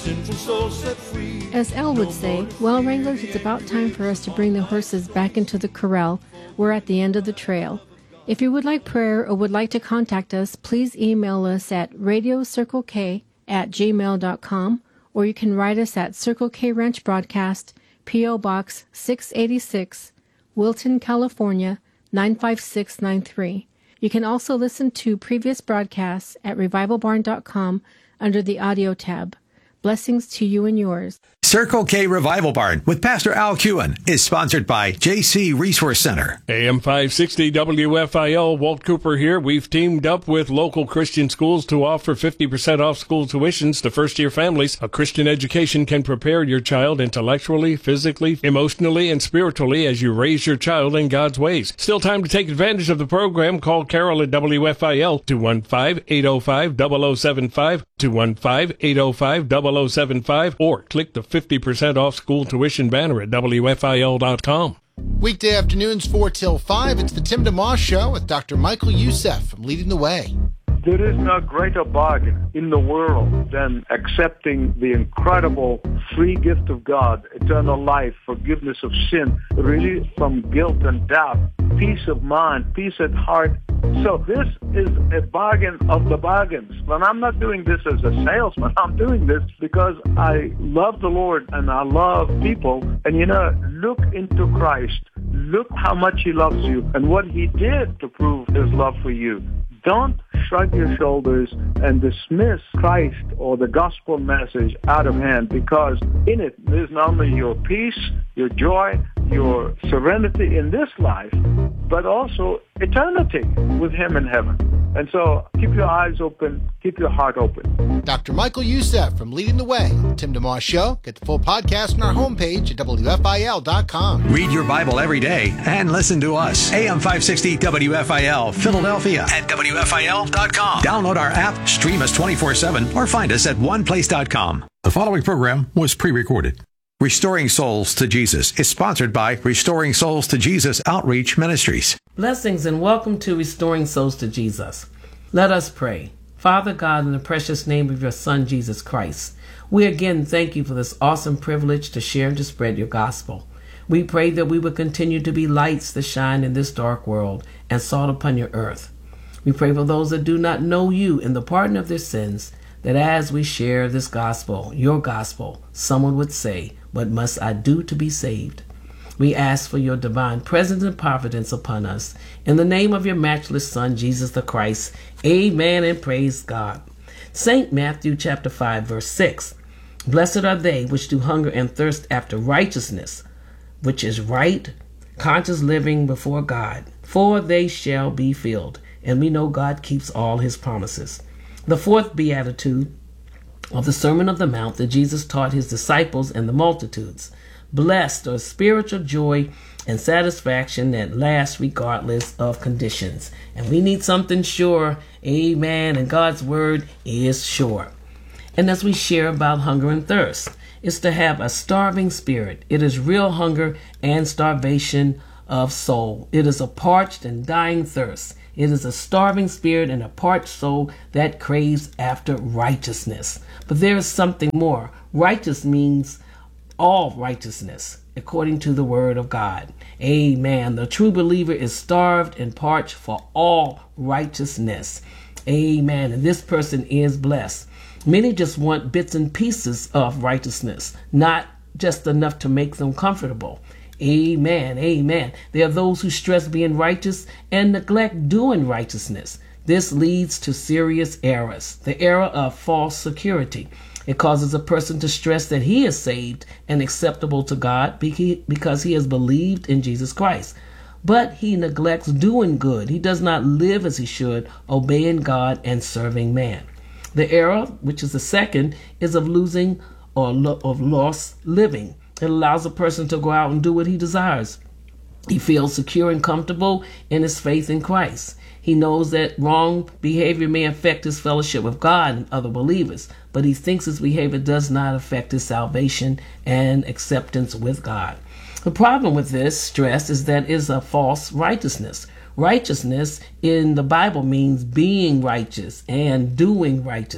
As Elle would say, well, Wranglers, it's about time for us to bring the horses back into the corral. We're at the end of the trail. If you would like prayer or would like to contact us, please email us at radiocirclek@gmail.com, or you can write us at Circle K Ranch Broadcast, P.O. Box 686, Wilton, California, 95693. You can also listen to previous broadcasts at revivalbarn.com under the audio tab. Blessings to you and yours. Circle K Revival Barn with Pastor Al Kewen is sponsored by JC Resource Center. AM 560 WFIL, Walt Cooper here. We've teamed up with local Christian schools to offer 50% off school tuitions to first-year families. A Christian education can prepare your child intellectually, physically, emotionally, and spiritually as you raise your child in God's ways. Still time to take advantage of the program. Call Carol at WFIL 215-805-0075, 215-805-0075, or click the 50% off school tuition banner at WFIL.com. Weekday afternoons 4 till 5, it's the Tim DeMoss Show with Dr. Michael Youssef from Leading the Way. There is no greater bargain in the world than accepting the incredible free gift of God, eternal life, forgiveness of sin, release from guilt and doubt, peace of mind, peace at heart. So this is a bargain of the bargains. But I'm not doing this as a salesman. I'm doing this because I love the Lord and I love people. And look into Christ. Look how much He loves you and what He did to prove His love for you. Don't shrug your shoulders and dismiss Christ or the gospel message out of hand, because in it there's not only your peace, your joy, your serenity in this life, but also eternity with Him in heaven. And so keep your eyes open, keep your heart open. Dr. Michael Youssef from Leading the Way, Tim DeMoss Show. Get the full podcast on our homepage at WFIL.com. Read your Bible every day and listen to us. AM 560 WFIL, Philadelphia at WFIL.com. Download our app, stream us 24/7, or find us at oneplace.com. The following program was pre-recorded. Restoring Souls to Jesus is sponsored by Restoring Souls to Jesus Outreach Ministries. Blessings and welcome to Restoring Souls to Jesus. Let us pray. Father God, in the precious name of your Son, Jesus Christ, we again thank you for this awesome privilege to share and to spread your gospel. We pray that we will continue to be lights that shine in this dark world and salt upon your earth. We pray for those that do not know you in the pardon of their sins, that as we share this gospel, your gospel, someone would say, "What must I do to be saved?" We ask for your divine presence and providence upon us. In the name of your matchless Son, Jesus the Christ, amen and praise God. St. Matthew chapter 5, verse 6. Blessed are they which do hunger and thirst after righteousness, which is right, conscious living before God, for they shall be filled. And we know God keeps all his promises. The fourth beatitude of the Sermon on the Mount that Jesus taught his disciples and the multitudes. Blessed are spiritual joy and satisfaction that lasts regardless of conditions. And we need something sure. Amen. And God's word is sure. And as we share about hunger and thirst, it's to have a starving spirit. It is real hunger and starvation of soul. It is a parched and dying thirst. It is a starving spirit and a parched soul that craves after righteousness. But there is something more. Righteous means all righteousness, according to the word of God. Amen. The true believer is starved and parched for all righteousness. Amen. And this person is blessed. Many just want bits and pieces of righteousness, not just enough to make them comfortable. Amen. Amen. There are those who stress being righteous and neglect doing righteousness. This leads to serious errors. The error of false security. It causes a person to stress that he is saved and acceptable to God because he has believed in Jesus Christ. But he neglects doing good. He does not live as he should, obeying God and serving man. The error, which is the second, is of losing or of lost living. It allows a person to go out and do what he desires. He feels secure and comfortable in his faith in Christ. He knows that wrong behavior may affect his fellowship with God and other believers, but he thinks his behavior does not affect his salvation and acceptance with God. The problem with this stress is that it is a false righteousness. Righteousness in the Bible means being righteous and doing righteous.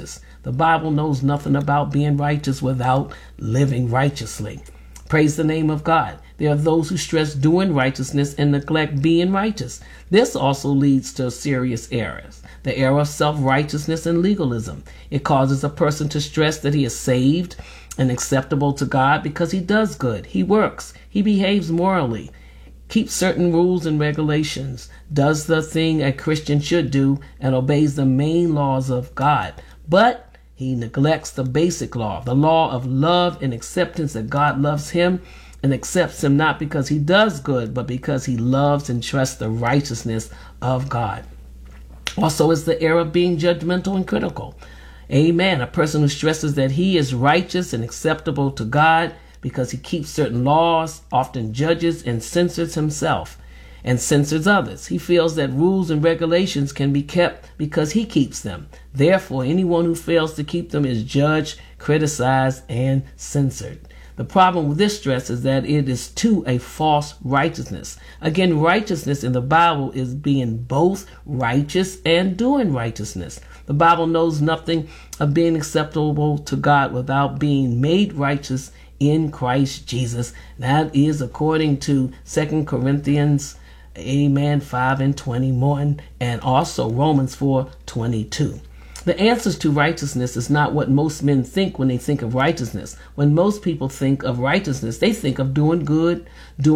The Bible knows nothing about being righteous without living righteously. Praise the name of God. There are those who stress doing righteousness and neglect being righteous. This also leads to serious errors. The error of self-righteousness and legalism. It causes a person to stress that he is saved and acceptable to God because he does good, he works, he behaves morally, keeps certain rules and regulations, does the thing a Christian should do, and obeys the main laws of God. But he neglects the basic law, the law of love and acceptance, that God loves him and accepts him not because he does good, but because he loves and trusts the righteousness of God. Also is the error of being judgmental and critical. Amen. A person who stresses that he is righteous and acceptable to God because he keeps certain laws, often judges and censors himself and censors others. He feels that rules and regulations can be kept because he keeps them. Therefore, anyone who fails to keep them is judged, criticized, and censored. The problem with this stress is that it is to a false righteousness. Again, righteousness in the Bible is being both righteous and doing righteousness. The Bible knows nothing of being acceptable to God without being made righteous in Christ Jesus. That is according to 2 Corinthians 5:21 and also Romans 4:22. The answers to righteousness is not what most men think when they think of righteousness. When most people think of righteousness, they think of doing good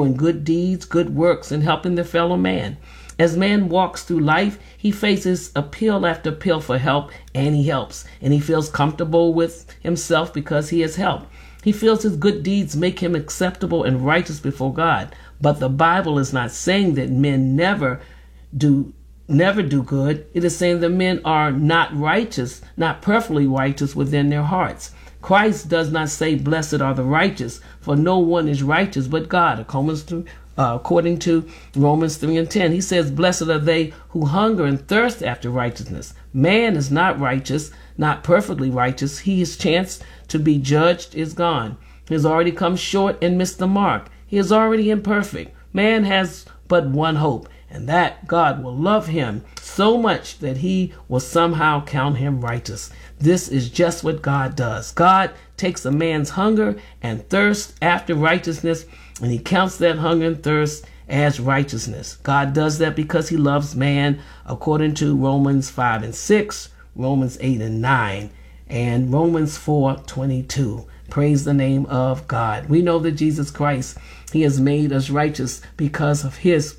deeds, good works, and helping their fellow man. As man walks through life, he faces appeal after appeal for help, and he helps. And he feels comfortable with himself because he has helped. He feels his good deeds make him acceptable and righteous before God. But the Bible is not saying that men never do good. It is saying that men are not righteous, not perfectly righteous within their hearts. Christ does not say, "Blessed are the righteous," for no one is righteous but God. According to Romans 3:10, he says, "Blessed are they who hunger and thirst after righteousness." Man is not righteous, not perfectly righteous. His chance to be judged is gone. He has already come short and missed the mark. He is already imperfect. Man has but one hope, and that God will love him so much that he will somehow count him righteous. This is just what God does. God takes a man's hunger and thirst after righteousness, and he counts that hunger and thirst as righteousness. God does that because he loves man, according to Romans 5:6, Romans 8:9, and Romans 4:22. Praise the name of God. We know that Jesus Christ, he has made us righteous because of his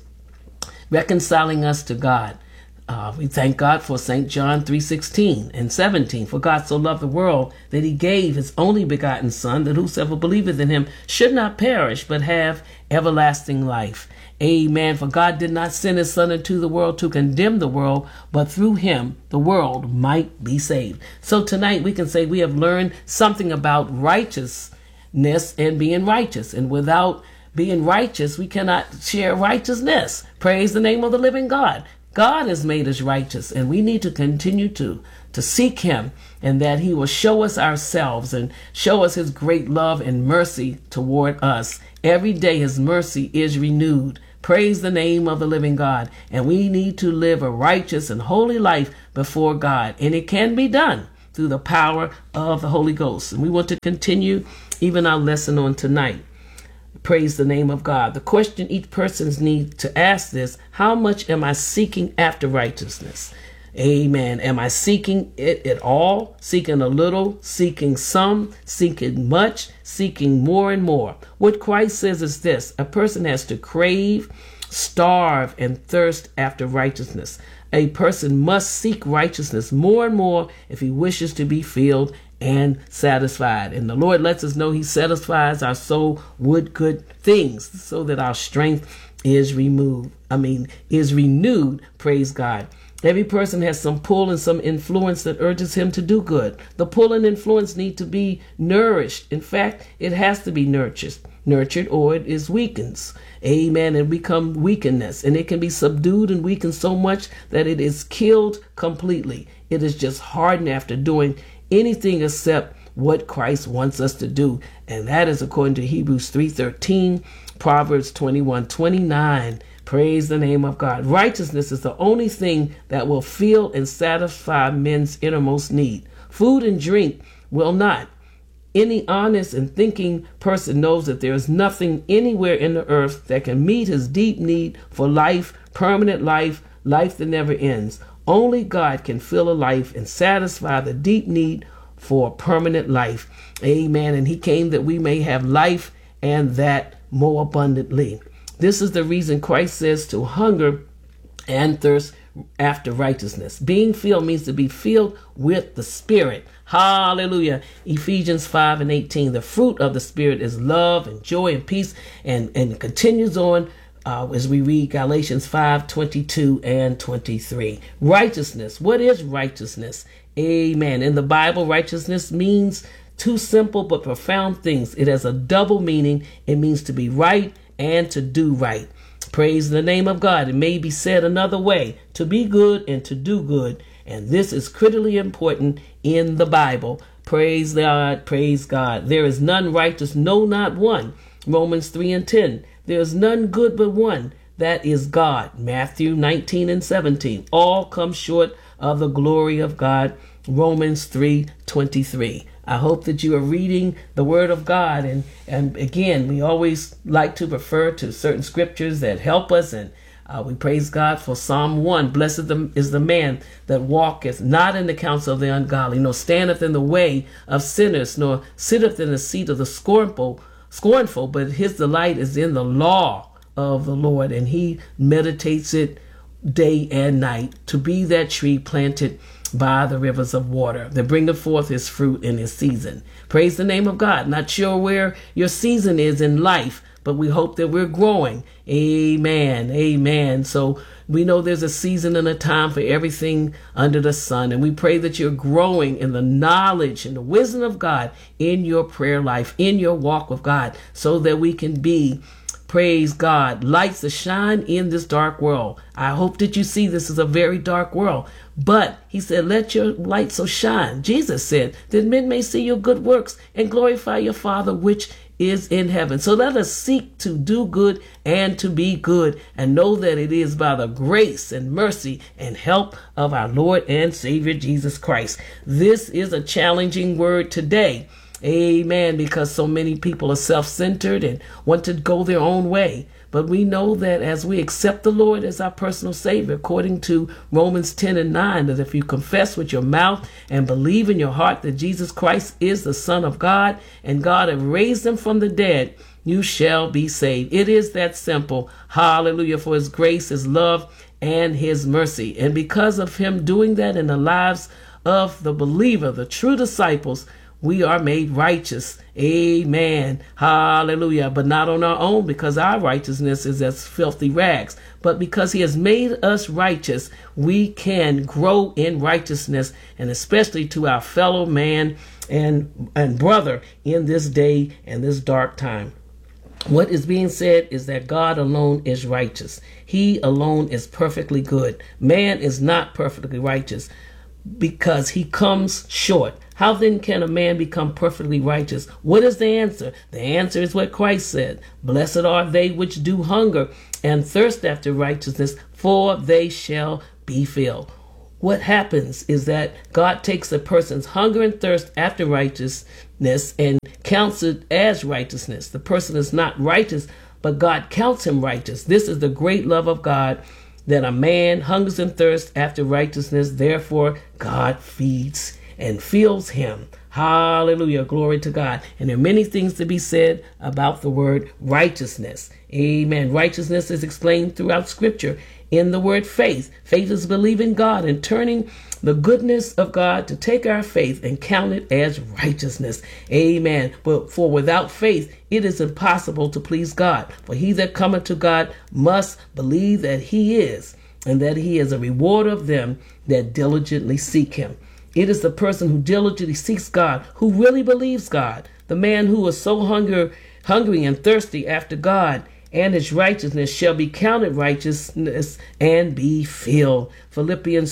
reconciling us to God. We thank God for St. John 3:16 and 17. For God so loved the world that he gave his only begotten Son, that whosoever believeth in him should not perish, but have everlasting life. Amen. For God did not send his Son into the world to condemn the world, but through him the world might be saved. So tonight we can say we have learned something about righteousness and being righteous. And without being righteous, we cannot share righteousness. Praise the name of the living God. God has made us righteous, and we need to continue to seek him, and that he will show us ourselves and show us his great love and mercy toward us. Every day his mercy is renewed. Praise the name of the living God. And we need to live a righteous and holy life before God, and it can be done through the power of the Holy Ghost. And we want to continue even our lesson on tonight. Praise the name of God. The question each person needs to ask this: how much am I seeking after righteousness? Amen. Am I seeking it at all? Seeking a little? Seeking some? Seeking much? Seeking more and more? What Christ says is this: a person has to crave, starve, and thirst after righteousness. A person must seek righteousness more and more if he wishes to be filled and satisfied. And the Lord lets us know he satisfies our soul with good things so that our strength is renewed. Praise God. Every person has some pull and some influence that urges him to do good. The pull and influence need to be nourished. In fact, it has to be nurtured or it is weakens. Amen. And become weakenness. And it can be subdued and weakened so much that it is killed completely. It is just hardened after doing anything except what Christ wants us to do. And that is according to Hebrews 3:13, Proverbs 21:29. Praise the name of God. Righteousness is the only thing that will fill and satisfy men's innermost need. Food and drink will not. Any honest and thinking person knows that there is nothing anywhere in the earth that can meet his deep need for life, permanent life, life that never ends. Only God can fill a life and satisfy the deep need for permanent life. Amen. And he came that we may have life and that more abundantly. This is the reason Christ says to hunger and thirst after righteousness. Being filled means to be filled with the Spirit. Hallelujah. Ephesians 5:18. The fruit of the Spirit is love and joy and peace, and continues on as we read Galatians 5:22 and 23. Righteousness. What is righteousness? Amen. In the Bible, righteousness means two simple but profound things. It has a double meaning. It means to be right and to do right. Praise the name of God. It may be said another way, to be good and to do good. And this is critically important in the Bible. Praise God, praise God. There is none righteous, no, not one. Romans 3:10. There is none good but one, that is God. Matthew 19:17. All come short of the glory of God. Romans 3:23. I hope that you are reading the Word of God. And again, we always like to refer to certain scriptures that help us. And we praise God for Psalm 1. Blessed is the man that walketh not in the counsel of the ungodly, nor standeth in the way of sinners, nor sitteth in the seat of the scornful, but his delight is in the law of the Lord, and he meditates it day and night, to be that tree planted by the rivers of water that bringeth forth his fruit in his season. Praise the name of God. Not sure where your season is in life, but we hope that we're growing. Amen. Amen. So we know there's a season and a time for everything under the sun. And we pray that you're growing in the knowledge and the wisdom of God in your prayer life, in your walk with God, so that we can be, praise God, lights to shine in this dark world. I hope that you see this is a very dark world. But he said, let your light so shine. Jesus said that men may see your good works and glorify your Father which is in heaven. So let us seek to do good and to be good, and know that it is by the grace and mercy and help of our Lord and Savior Jesus Christ. This is a challenging word today. Amen. Because so many people are self-centered and want to go their own way. But we know that as we accept the Lord as our personal Savior, according to Romans 10:9, that if you confess with your mouth and believe in your heart that Jesus Christ is the Son of God and God have raised him from the dead, you shall be saved. It is that simple. Hallelujah. For his grace, his love, and his mercy. And because of him doing that in the lives of the believer, the true disciples, we are made righteous. Amen. Hallelujah. But not on our own, because our righteousness is as filthy rags. But because he has made us righteous, we can grow in righteousness, and especially to our fellow man and brother in this day and this dark time. What is being said is that God alone is righteous. He alone is perfectly good. Man is not perfectly righteous, because he comes short. How then can a man become perfectly righteous? What is the answer? The answer is what Christ said. Blessed are they which do hunger and thirst after righteousness, for they shall be filled. What happens is that God takes a person's hunger and thirst after righteousness and counts it as righteousness. The person is not righteous, but God counts him righteous. This is the great love of God, that a man hungers and thirsts after righteousness. Therefore, God feeds and fills him. Hallelujah. Glory to God. And there are many things to be said about the word righteousness. Amen. Righteousness is explained throughout Scripture in the word faith. Faith is believing God and turning the goodness of God to take our faith and count it as righteousness. Amen. But for without faith, it is impossible to please God. For he that cometh to God must believe that he is, and that he is a rewarder of them that diligently seek him. It is the person who diligently seeks God, who really believes God. The man who is so hungry and thirsty after God and his righteousness shall be counted righteousness and be filled. Philippians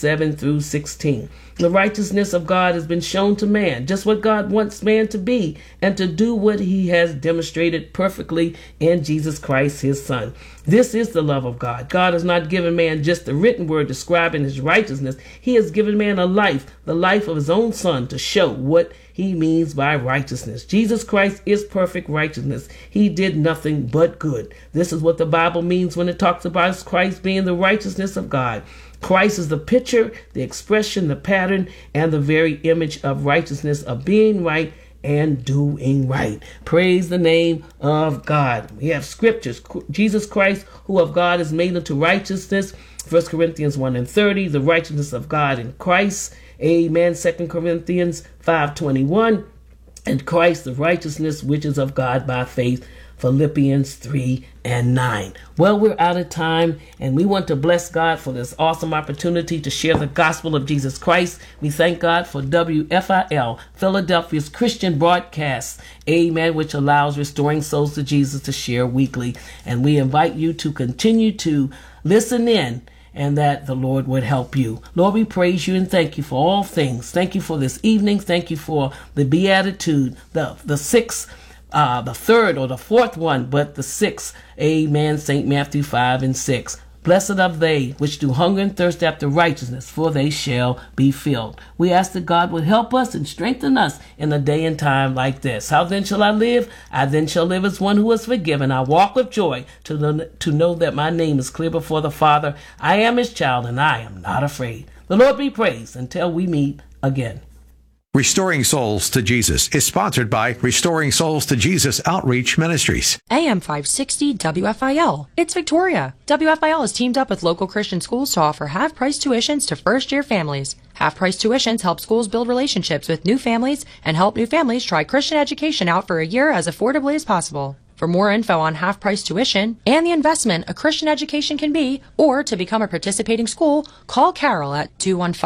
3:7-16. The righteousness of God has been shown to man, just what God wants man to be, and to do what he has demonstrated perfectly in Jesus Christ, his Son. This is the love of God. God has not given man just the written word describing his righteousness. He has given man a life, the life of his own Son, to show what he means by righteousness. Jesus Christ is perfect righteousness. He did nothing but good. This is what the Bible means when it talks about Christ being the righteousness of God. Christ is the picture, the expression, the pattern, and the very image of righteousness, of being right and doing right. Praise the name of God. We have scriptures. Jesus Christ, who of God is made unto righteousness. 1 Corinthians 1:30, the righteousness of God in Christ. Amen. 2 Corinthians 5:21, and Christ, the righteousness which is of God by faith. Philippians 3:9. Well, we're out of time, and we want to bless God for this awesome opportunity to share the gospel of Jesus Christ. We thank God for WFIL, Philadelphia's Christian broadcast, amen, which allows Restoring Souls to Jesus to share weekly. And we invite you to continue to listen in, and that the Lord would help you. Lord, we praise you and thank you for all things. Thank you for this evening. Thank you for the beatitude, the sixth, the third or the fourth one, but the sixth. Amen. St. Matthew 5:6. Blessed are they which do hunger and thirst after righteousness, for they shall be filled. We ask that God would help us and strengthen us in a day and time like this. How then shall I live? I then shall live as one who is forgiven. I walk with joy to know that my name is clear before the Father. I am his child, and I am not afraid. The Lord be praised until we meet again. Restoring Souls to Jesus is sponsored by Restoring Souls to Jesus Outreach Ministries. AM 560 WFIL. It's Victoria. WFIL has teamed up with local Christian schools to offer half-price tuitions to first-year families. Half-price tuitions help schools build relationships with new families and help new families try Christian education out for a year as affordably as possible. For more info on half-price tuition and the investment a Christian education can be, or to become a participating school, call Carol at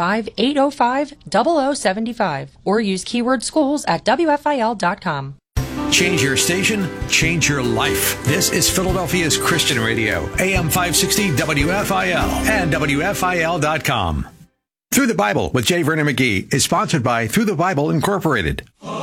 215-805-0075 or use keyword schools at WFIL.com. Change your station, change your life. This is Philadelphia's Christian Radio, AM 560 WFIL and WFIL.com. Through the Bible with J. Vernon McGee is sponsored by Through the Bible Incorporated.